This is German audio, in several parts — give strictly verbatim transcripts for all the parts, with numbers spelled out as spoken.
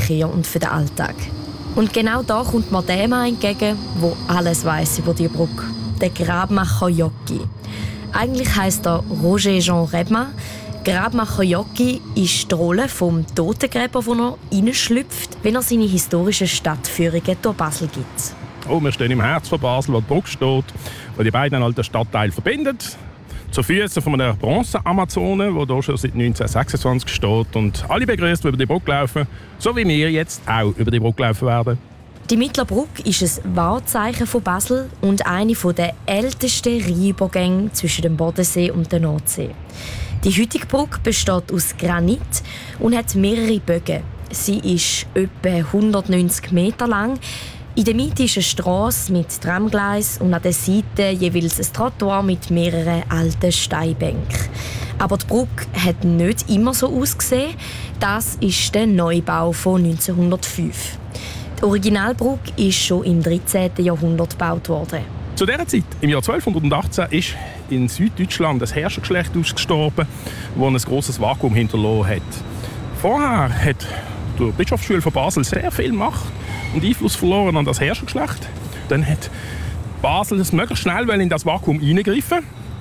Verkehr und für den Alltag. Und genau da kommt mir der Mann entgegen, der alles weiss über die Brücke. Der Grabmacher Jocki. Eigentlich heisst er Roger Jean Redma. Grabmacher Jocki ist die Rolle vom Totengräber, wo er reinschlüpft, wenn er seine historischen Stadtführungen durch Basel gibt. Oh, wir stehen im Herz von Basel, wo die Brücke steht, die die beiden alten Stadtteile verbindet. Zu Füßen von einer Bronze-Amazone, die hier schon seit neunzehnhundertsechsundzwanzig steht und alle begrüßt, die über die Brücke laufen, so wie wir jetzt auch über die Brücke laufen werden. Die Mittlerbrücke ist ein Wahrzeichen von Basel und eine der ältesten Rheinübergänge zwischen dem Bodensee und der Nordsee. Die heutige Brücke besteht aus Granit und hat mehrere Bögen. Sie ist etwa hundertneunzig Meter lang. In der Mitte ist eine Strasse mit Tramgleis und an der Seite jeweils ein Trottoir mit mehreren alten Steinbänken. Aber die Brücke hat nicht immer so ausgesehen. Das ist der Neubau von neunzehnhundertfünf. Die Originalbrücke ist schon im dreizehnten Jahrhundert gebaut worden. Zu dieser Zeit, im Jahr zwölfhundertachtzehn, ist in Süddeutschland ein Herrschergeschlecht ausgestorben, das ein grosses Vakuum hinterlassen hat. Vorher hat die Bischofsschule von Basel sehr viel Macht und Einfluss verloren an das Herrschergeschlecht. Dann hat Basel es möglichst schnell in das Vakuum eingreifen,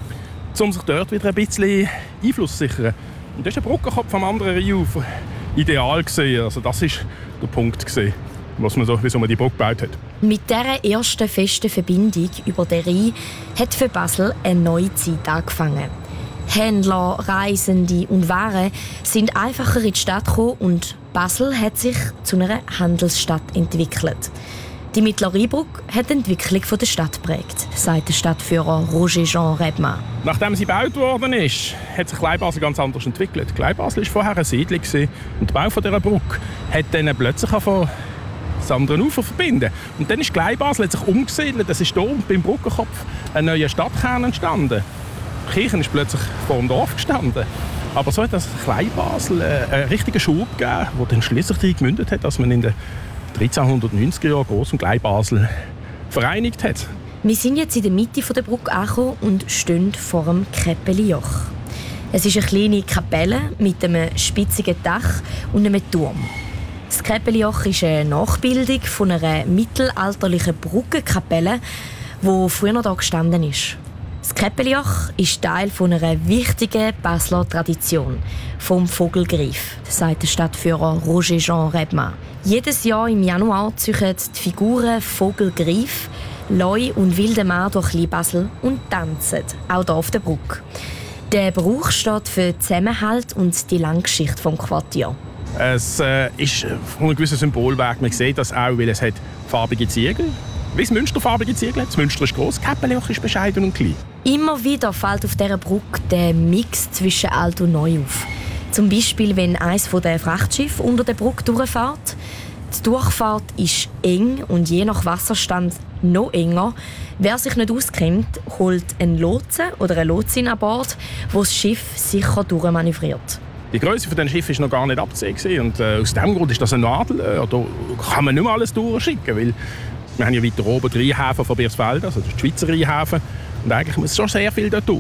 um sich dort wieder ein bisschen Einfluss zu sichern. Und das ist der Brückenkopf am anderen Rheinufer ideal gesehen. Also das ist der Punkt gesehen, was man so, wieso man die Brücke gebaut hat. Mit dieser ersten festen Verbindung über den Rhein hat für Basel eine neue Zeit angefangen. Händler, Reisende und Waren sind einfacher in die Stadt gekommen und Basel hat sich zu einer Handelsstadt entwickelt. Die Mittlere Rheinbrücke hat die Entwicklung der Stadt geprägt, sagt der Stadtführer Roger Jean Redma. Nachdem sie gebaut worden ist, hat sich Kleinbasel ganz anders entwickelt. Kleinbasel war vorher eine Siedlung und der Bau dieser Brücke hat dann plötzlich von das andere Ufer verbinden. Und dann ist Kleinbasel hat sich umgesiedelt. Es ist hier beim Brückenkopf ein neuer Stadtkern entstanden. Die Kirche ist plötzlich vor dem Dorf gestanden. Aber so hat das Kleinbasel einen richtigen Schub gegeben, der dann schliesslich gemündet hat, dass man in den dreizehnhundertneunziger Jahren Gross- und Kleinbasel vereinigt hat. Wir sind jetzt in der Mitte der Brücke angekommen und stehen vor dem Käppeli-Joch. Es ist eine kleine Kapelle mit einem spitzigen Dach und einem Turm. Das Käppeli-Joch ist eine Nachbildung von einer mittelalterlichen Brückenkapelle, die früher hier gestanden ist. Das Käppeli-Joch ist Teil einer wichtigen Basler Tradition, vom Vogelgrief, sagt der Stadtführer Roger Jean Redma. Jedes Jahr im Januar ziehen die Figuren Vogelgrief, Leu und wilde Mann durch Kleinbasel und tanzen, auch hier auf der Brücke. Der Brauch steht für Zusammenhalt und die lange Geschichte des Quartiers. Es äh, ist von einem gewissen Symbolwerk. Man sieht das auch, weil es hat farbige Ziegel. Wie das Münster farbige Ziegel hat. Das Münster ist gross, das Käppeli-Joch ist bescheiden und klein. Immer wieder fällt auf dieser Brücke der Mix zwischen alt und neu auf. Zum Beispiel, wenn eines der Frachtschiffe unter der Brücke durchfährt. Die Durchfahrt ist eng und je nach Wasserstand noch enger. Wer sich nicht auskennt, holt einen Lotsen oder eine Lotsin an Bord, wo das Schiff sicher durchmanövriert. Die Größe von Schiff war noch gar nicht abzusehen. Und, äh, aus diesem Grund ist das ein Nadel. Äh, da kann man nicht mehr alles durchschicken. Weil wir haben ja weiter oben den Rheinhafen von Birsfeld, also den Schweizer Rheinhafen. Und eigentlich muss schon sehr viel dort durch.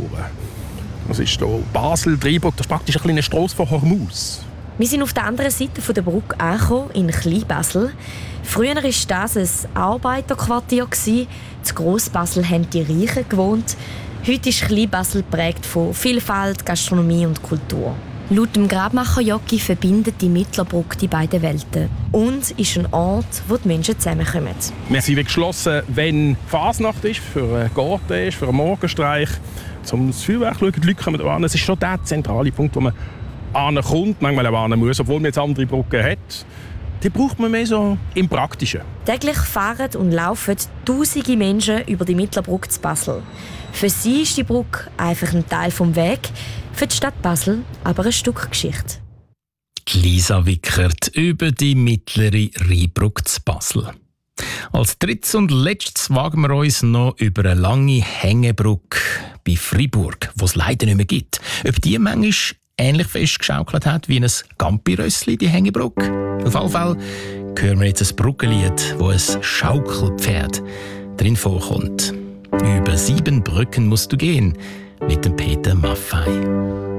Das ist hier Basel, Rheinbrücke, das ist praktisch eine kleine Strasse von Hormuz. Wir sind auf der anderen Seite der Brücke angekommen, in Kleinbasel. Früher war das ein Arbeiterquartier. In Grossbasel haben die Reichen gewohnt. Heute ist Kleinbasel geprägt von Vielfalt, Gastronomie und Kultur. Laut dem Grabmacher Jocki verbindet die Mittlerbrücke die beiden Welten und ist ein Ort, wo die Menschen zusammenkommen. Wir sind geschlossen, wenn Fasnacht ist, für einen Garten ist, für einen Morgenstreich, um das Feuerwerk zu schauen. Die Leute kommen an. Es ist schon der zentrale Punkt, wo man ankommt, manchmal auch hin muss, obwohl man jetzt andere Brücken hat. Die braucht man mehr so im Praktischen. Täglich fahren und laufen tausende Menschen über die Mittlerbrücke zu Basel. Für sie ist die Brücke einfach ein Teil des Wegs, für die Stadt Basel aber ein Stück Geschichte. Lisa Wickert über die mittlere Rheinbrücke zu Basel. Als drittes und letztes wagen wir uns noch über eine lange Hängebrücke bei Fribourg, die es leider nicht mehr gibt. Ob die manchmal ähnlich festgeschaukelt hat wie ein Gampi-Rössli, die Hängebrücke. Auf jeden Fall hören wir jetzt ein Brückenlied, wo ein Schaukelpferd drin vorkommt. Über sieben Brücken musst du gehen, mit dem Peter Maffay.